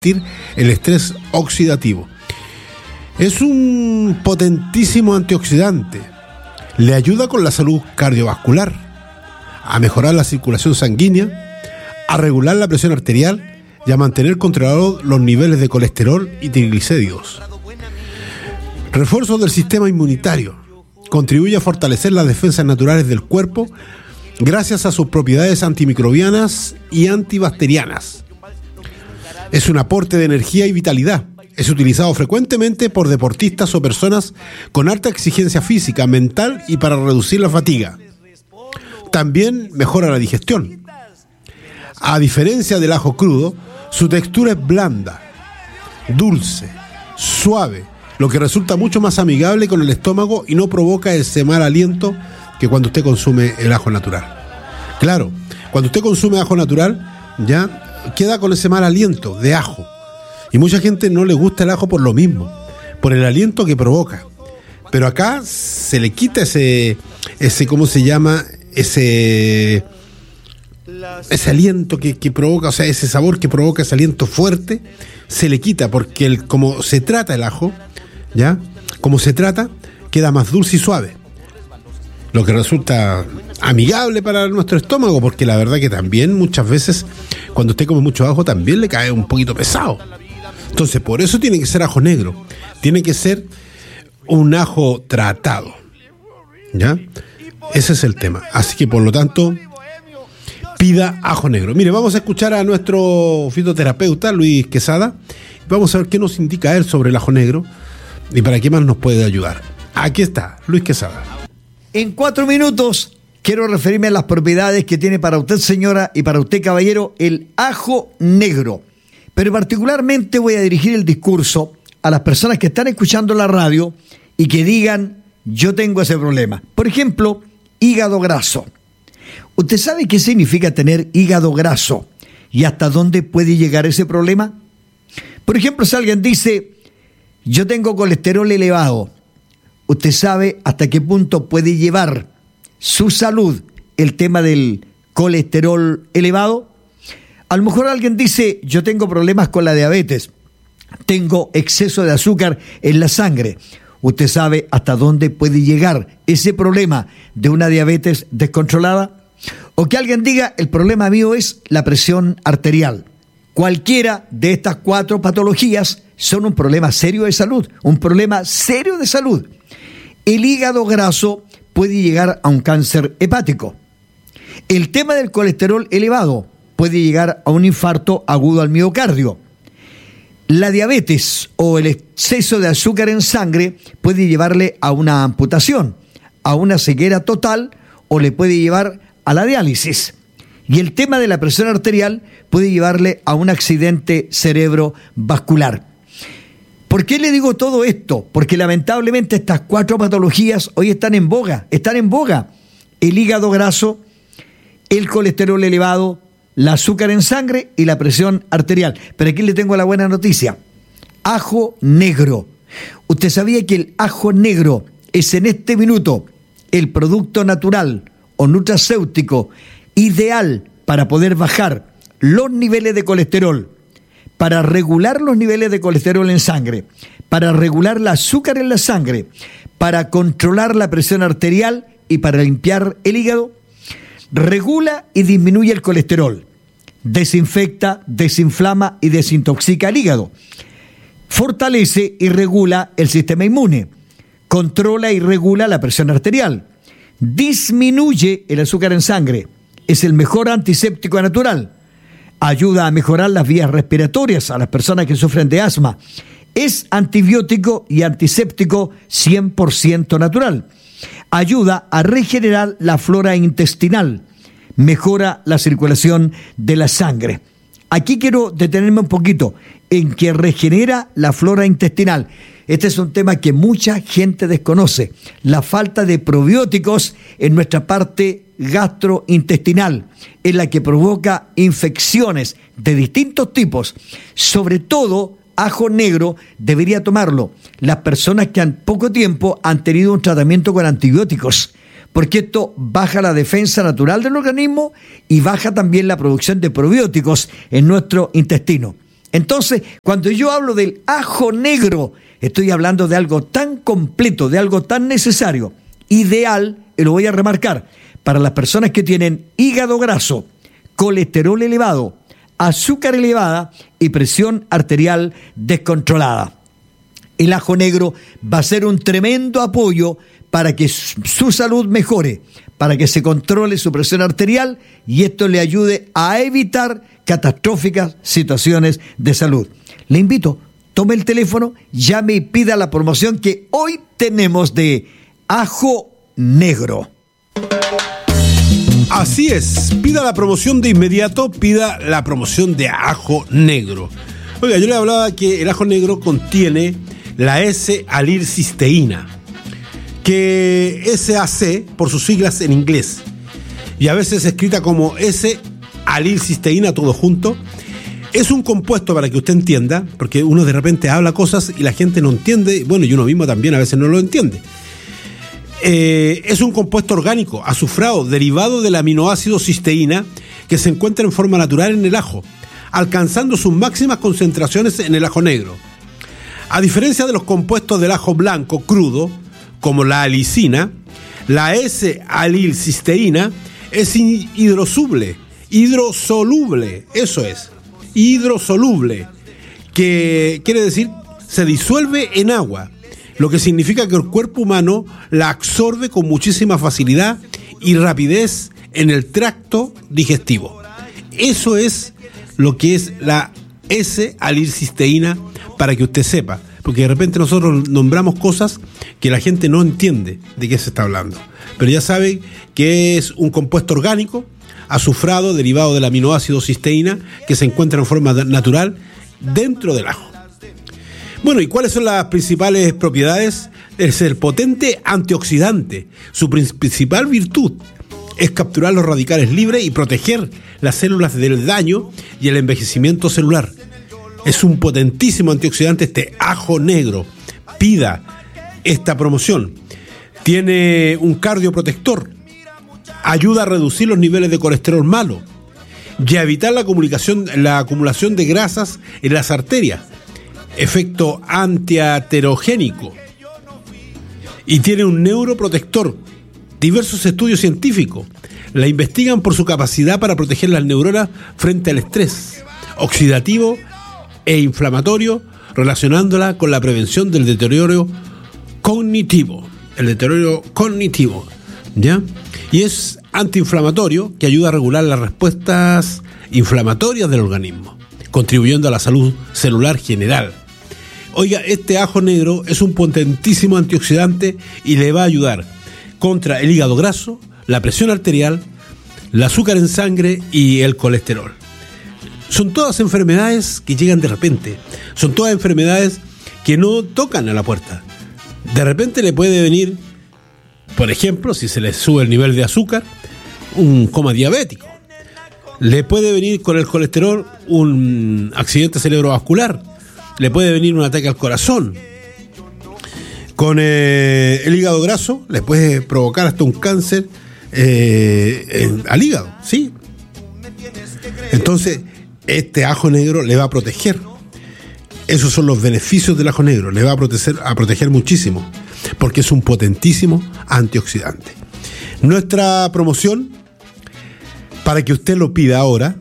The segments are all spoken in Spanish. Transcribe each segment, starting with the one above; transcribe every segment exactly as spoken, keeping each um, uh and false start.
el estrés oxidativo. Es un potentísimo antioxidante. Le ayuda con la salud cardiovascular, a mejorar la circulación sanguínea, a regular la presión arterial y a mantener controlados los niveles de colesterol y triglicéridos. Refuerzo del sistema inmunitario. Contribuye a fortalecer las defensas naturales del cuerpo gracias a sus propiedades antimicrobianas y antibacterianas. Es un aporte de energía y vitalidad. Es utilizado frecuentemente por deportistas o personas con alta exigencia física, mental y para reducir la fatiga. También mejora la digestión. A diferencia del ajo crudo, su textura es blanda, dulce, suave, lo que resulta mucho más amigable con el estómago y no provoca ese mal aliento que cuando usted consume el ajo natural. Claro, cuando usted consume ajo natural, ya queda con ese mal aliento de ajo. Y mucha gente no le gusta el ajo por lo mismo, por el aliento que provoca. Pero acá se le quita ese, ese ¿cómo se llama? Ese, ese aliento que, que provoca, o sea, ese sabor que provoca ese aliento fuerte, se le quita porque el, como se trata el ajo, ¿ya? Como se trata, queda más dulce y suave. Lo que resulta amigable para nuestro estómago, porque la verdad que también muchas veces cuando usted come mucho ajo también le cae un poquito pesado. Entonces por eso tiene que ser ajo negro, tiene que ser un ajo tratado, ¿ya? Ese es el tema. Así que por lo tanto pida ajo negro. Mire, vamos a escuchar a nuestro fitoterapeuta Luis Quesada. Vamos a ver qué nos indica él sobre el ajo negro y para qué más nos puede ayudar. Aquí está Luis Quesada. En cuatro minutos quiero referirme a las propiedades que tiene para usted, señora, y para usted, caballero, el ajo negro. Pero particularmente voy a dirigir el discurso a las personas que están escuchando la radio y que digan, yo tengo ese problema. Por ejemplo, hígado graso. ¿Usted sabe qué significa tener hígado graso y hasta dónde puede llegar ese problema? Por ejemplo, si alguien dice, yo tengo colesterol elevado, ¿usted sabe hasta qué punto puede llevar su salud el tema del colesterol elevado? A lo mejor alguien dice, yo tengo problemas con la diabetes, tengo exceso de azúcar en la sangre. ¿Usted sabe hasta dónde puede llegar ese problema de una diabetes descontrolada? O que alguien diga, el problema mío es la presión arterial. Cualquiera de estas cuatro patologías son un problema serio de salud, un problema serio de salud. El hígado graso puede llegar a un cáncer hepático. El tema del colesterol elevado puede llegar a un infarto agudo al miocardio. La diabetes o el exceso de azúcar en sangre puede llevarle a una amputación, a una ceguera total o le puede llevar a la diálisis. Y el tema de la presión arterial puede llevarle a un accidente cerebrovascular. ¿Por qué le digo todo esto? Porque lamentablemente estas cuatro patologías hoy están en boga, están en boga. El hígado graso, el colesterol elevado, el azúcar en sangre y la presión arterial. Pero aquí le tengo la buena noticia. Ajo negro. ¿Usted sabía que el ajo negro es en este minuto el producto natural o nutracéutico ideal para poder bajar los niveles de colesterol, para regular los niveles de colesterol en sangre, para regular el azúcar en la sangre, para controlar la presión arterial y para limpiar el hígado? Regula y disminuye el colesterol, desinfecta, desinflama y desintoxica el hígado, fortalece y regula el sistema inmune, controla y regula la presión arterial, disminuye el azúcar en sangre, es el mejor antiséptico natural, ayuda a mejorar las vías respiratorias a las personas que sufren de asma, es antibiótico y antiséptico cien por ciento natural, ayuda a regenerar la flora intestinal, mejora la circulación de la sangre. Aquí quiero detenerme un poquito en que regenera la flora intestinal. Este es un tema que mucha gente desconoce, la falta de probióticos en nuestra parte gastrointestinal, en la que provoca infecciones de distintos tipos, sobre todo ajo negro debería tomarlo las personas que en poco tiempo han tenido un tratamiento con antibióticos, porque esto baja la defensa natural del organismo y baja también la producción de probióticos en nuestro intestino. Entonces, cuando yo hablo del ajo negro, estoy hablando de algo tan completo, de algo tan necesario, ideal, y lo voy a remarcar, para las personas que tienen hígado graso, colesterol elevado, azúcar elevada y presión arterial descontrolada. El ajo negro va a ser un tremendo apoyo para que su salud mejore, para que se controle su presión arterial y esto le ayude a evitar catastróficas situaciones de salud. Le invito, tome el teléfono, llame y pida la promoción que hoy tenemos de ajo negro. Así es, pida la promoción de inmediato, pida la promoción de ajo negro. Oiga, yo le hablaba que el ajo negro contiene la S-alilcisteína, que S A C por sus siglas en inglés, y a veces escrita como S-alilcisteína todo junto. Es un compuesto, para que usted entienda, porque uno de repente habla cosas y la gente no entiende, bueno, y uno mismo también a veces no lo entiende. Eh, es un compuesto orgánico azufrado derivado del aminoácido cisteína que se encuentra en forma natural en el ajo, alcanzando sus máximas concentraciones en el ajo negro. A diferencia de los compuestos del ajo blanco crudo, como la alicina, la S-alilcisteína es hidrosoluble, hidrosoluble, eso es, hidrosoluble, que quiere decir se disuelve en agua, lo que significa que el cuerpo humano la absorbe con muchísima facilidad y rapidez en el tracto digestivo. Eso es lo que es la S-alilcisteína, para que usted sepa, porque de repente nosotros nombramos cosas que la gente no entiende de qué se está hablando. Pero ya saben que es un compuesto orgánico azufrado derivado del aminoácido cisteína que se encuentra en forma natural dentro del ajo. Bueno, ¿y cuáles son las principales propiedades? Es el potente antioxidante. Su principal virtud es capturar los radicales libres y proteger las células del daño y el envejecimiento celular. Es un potentísimo antioxidante este ajo negro. Pida esta promoción. Tiene un cardioprotector. Ayuda a reducir los niveles de colesterol malo y a evitar la acumulación, la acumulación de grasas en las arterias. Efecto antiaterogénico. Y tiene un neuroprotector. Diversos estudios científicos la investigan por su capacidad para proteger las neuronas frente al estrés oxidativo e inflamatorio, relacionándola con la prevención del deterioro cognitivo. El deterioro cognitivo, ¿ya? Y es antiinflamatorio, que ayuda a regular las respuestas inflamatorias del organismo, contribuyendo a la salud celular general. Oiga, este ajo negro es un potentísimo antioxidante y le va a ayudar contra el hígado graso, la presión arterial, el azúcar en sangre y el colesterol. Son todas enfermedades que llegan de repente, son todas enfermedades que no tocan a la puerta. De repente le puede venir, por ejemplo, si se le sube el nivel de azúcar, un coma diabético. Le puede venir con el colesterol un accidente cerebrovascular. Le puede venir un ataque al corazón. Con eh, el hígado graso le puede provocar hasta un cáncer eh, en, al hígado, ¿sí? Entonces, este ajo negro le va a proteger. Esos son los beneficios del ajo negro. Le va a proteger, a proteger muchísimo, porque es un potentísimo antioxidante. Nuestra promoción, para que usted lo pida ahora,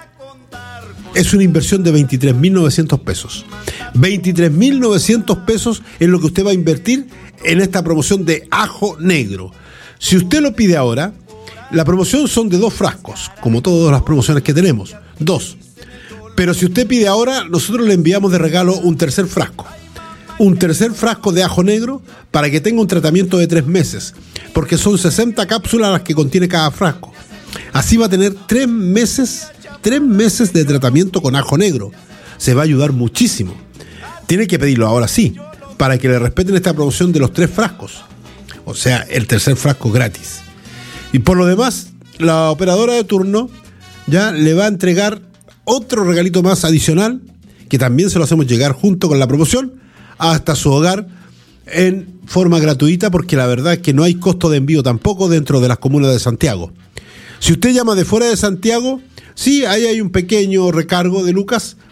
es una inversión de veintitrés mil novecientos pesos. veintitrés mil novecientos pesos es lo que usted va a invertir en esta promoción de ajo negro. Si usted lo pide ahora, la promoción son de dos frascos, como todas las promociones que tenemos, dos. Pero si usted pide ahora, nosotros le enviamos de regalo un tercer frasco. Un tercer frasco de ajo negro para que tenga un tratamiento de tres meses, porque son sesenta cápsulas las que contiene cada frasco. Así va a tener tres meses, tres meses de tratamiento con ajo negro. Se va a ayudar muchísimo. Tiene que pedirlo ahora sí, para que le respeten esta promoción de los tres frascos. O sea, el tercer frasco gratis. Y por lo demás, la operadora de turno ya le va a entregar otro regalito más adicional, que también se lo hacemos llegar junto con la promoción hasta su hogar en forma gratuita, porque la verdad es que no hay costo de envío tampoco dentro de las comunas de Santiago. Si usted llama de fuera de Santiago, sí, ahí hay un pequeño recargo de lucas,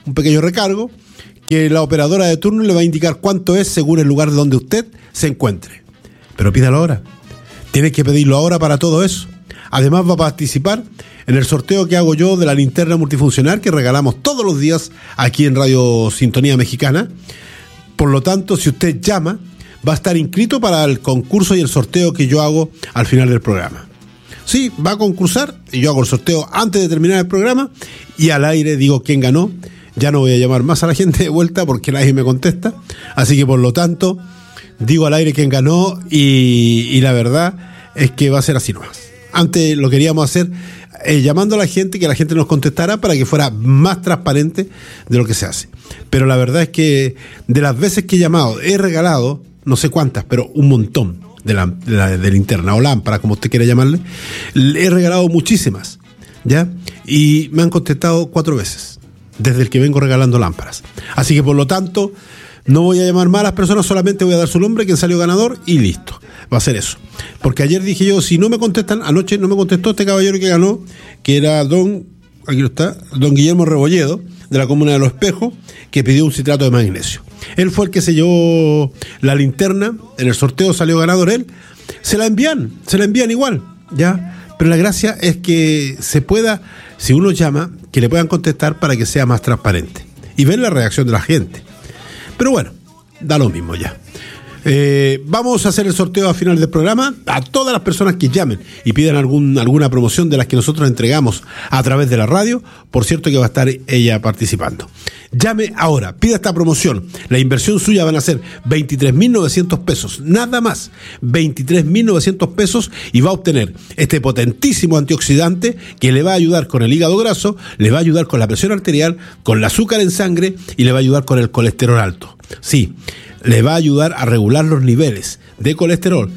un pequeño recargo, que la operadora de turno le va a indicar cuánto es según el lugar donde usted se encuentre. Pero pídalo ahora. Tiene que pedirlo ahora para todo eso. Además va a participar en el sorteo que hago yo de la linterna multifuncional que regalamos todos los días aquí en Radio Sintonía Mexicana. Por lo tanto, si usted llama, va a estar inscrito para el concurso y el sorteo que yo hago al final del programa. Sí, va a concursar y yo hago el sorteo antes de terminar el programa y al aire digo quién ganó. Ya no voy a llamar más a la gente de vuelta porque nadie me contesta. Así que por lo tanto, digo al aire quién ganó y, y la verdad es que va a ser así nomás. Antes lo queríamos hacer eh, llamando a la gente, que la gente nos contestara para que fuera más transparente de lo que se hace. Pero la verdad es que de las veces que he llamado, he regalado, no sé cuántas, pero un montón de la, de la de linterna o lámpara, como usted quiera llamarle. He regalado muchísimas, ¿ya? Y me han contestado cuatro veces, desde el que vengo regalando lámparas. Así que por lo tanto, no voy a llamar más a las personas, solamente voy a dar su nombre, quien salió ganador y listo. Va a ser eso. Porque ayer dije yo, si no me contestan, anoche no me contestó este caballero que ganó, que era don, aquí está, don Guillermo Rebolledo, de la comuna de Los Espejos, que pidió un citrato de magnesio. Él fue el que se llevó la linterna, en el sorteo salió ganador él, se la envían, se la envían igual, ¿ya? Pero la gracia es que se pueda, si uno llama, que le puedan contestar para que sea más transparente y ver la reacción de la gente. Pero bueno, da lo mismo ya. Eh, vamos a hacer el sorteo a final del programa a todas las personas que llamen y pidan algún, alguna promoción de las que nosotros entregamos a través de la radio. Por cierto que va a estar ella participando. Llame ahora, pida esta promoción. La inversión suya van a ser veintitrés mil novecientos pesos, nada más, veintitrés mil novecientos pesos, y va a obtener este potentísimo antioxidante que le va a ayudar con el hígado graso, le va a ayudar con la presión arterial, con el azúcar en sangre y le va a ayudar con el colesterol alto. Sí, le va a ayudar a regular los niveles de colesterol,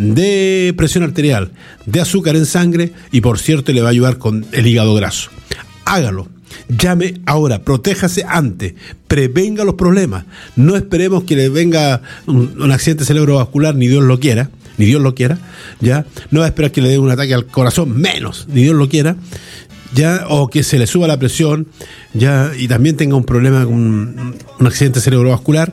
de presión arterial, de azúcar en sangre y, por cierto, le va a ayudar con el hígado graso. Hágalo. Llame ahora, protéjase antes, prevenga los problemas. No esperemos que le venga un, un accidente cerebrovascular, ni Dios lo quiera, ni Dios lo quiera, ya. No va a esperar que le dé un ataque al corazón, menos, ni Dios lo quiera, ya, o que se le suba la presión, ya, y también tenga un problema con un, un accidente cerebrovascular.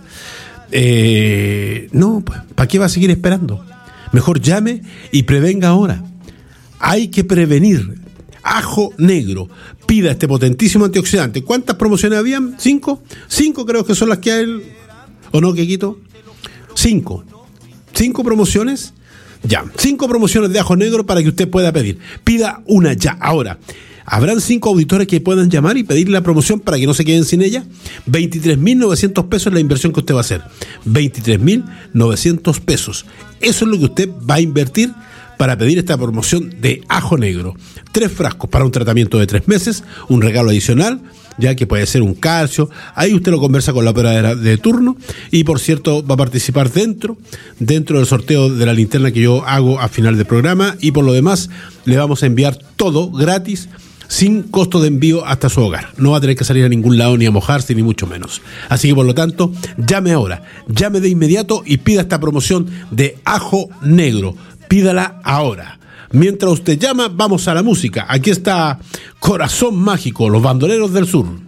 Eh, no, pues, ¿para qué va a seguir esperando? Mejor llame y prevenga ahora. Hay que prevenir. Ajo negro. Pida este potentísimo antioxidante. ¿Cuántas promociones habían? ¿Cinco? Cinco creo que son las que hay. ¿O no, Quequito? Cinco. ¿Cinco promociones? Ya. Cinco promociones de ajo negro para que usted pueda pedir. Pida una ya, ahora. ¿Habrán cinco auditores que puedan llamar y pedir la promoción para que no se queden sin ella? veintitrés mil novecientos pesos es la inversión que usted va a hacer. veintitrés mil novecientos pesos. Eso es lo que usted va a invertir para pedir esta promoción de ajo negro. Tres frascos para un tratamiento de tres meses, un regalo adicional, ya que puede ser un calcio. Ahí usted lo conversa con la operadora de turno y, por cierto, va a participar dentro, dentro del sorteo de la linterna que yo hago a final del programa, y por lo demás le vamos a enviar todo gratis, sin costo de envío hasta su hogar. No va a tener que salir a ningún lado ni a mojarse, ni mucho menos. Así que por lo tanto, llame ahora, llame de inmediato y pida esta promoción de ajo negro. Pídala ahora. Mientras usted llama, vamos a la música. Aquí está Corazón Mágico, Los Bandoleros del Sur.